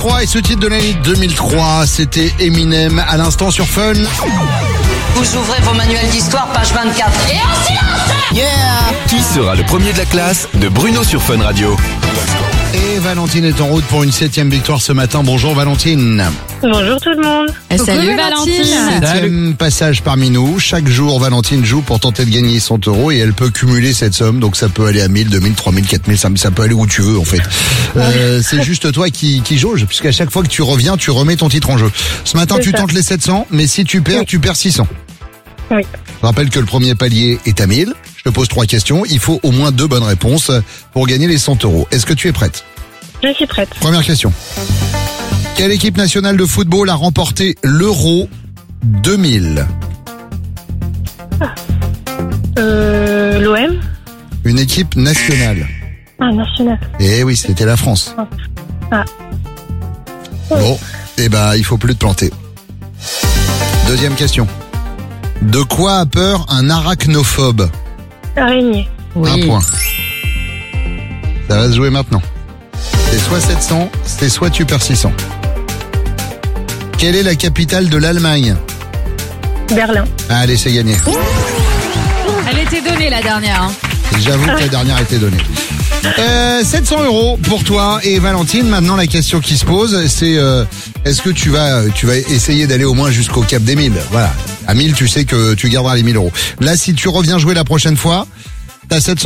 2003 et ce titre de l'année 2003, c'était Eminem à l'instant sur Fun. Vous ouvrez vos manuels d'histoire, page 24. Et en silence! Yeah! Qui sera le premier de la classe de Bruno sur Fun Radio? Et Valentine est en route pour une 7e victoire ce matin. Bonjour Valentine. Bonjour tout le monde. Salut Valentine. 7e passage parmi nous. Chaque jour, Valentine joue pour tenter de gagner 100 € et elle peut cumuler cette somme. Donc ça peut aller à 1000, 2000, 3000, 4000, ça peut aller où tu veux en fait. C'est juste toi qui jauge, puisqu'à chaque fois que tu reviens, tu remets ton titre en jeu. Ce matin, C'est tu ça. tentes les 700, mais si tu perds, Oui. tu perds 600. Oui. Je rappelle que le premier palier est à 1000. Je te pose 3 questions. Il faut au moins 2 bonnes réponses pour gagner les 100 €. Est-ce que tu es prête? Je suis prête. Première question. Quelle équipe nationale de football a remporté l'Euro 2000? L'OM. Une équipe nationale. Ah, national. Eh oui, c'était la France. Ah. Bon, eh ben, il faut plus te planter. Deuxième question. De quoi a peur un arachnophobe? Araignée. Un point. Ça va se jouer maintenant. C'est soit 700, c'est soit tu perds 600. Quelle est la capitale de l'Allemagne? Berlin. Allez, c'est gagné. Elle était donnée la dernière. Hein. J'avoue que la dernière a été donnée. 700 € pour toi et Valentine. Maintenant, la question qui se pose, c'est est-ce que tu vas essayer d'aller au moins jusqu'au cap des 1000? Voilà. À 1000, tu sais que tu garderas les 1000 €. Là, si tu reviens jouer la prochaine fois, t'as 700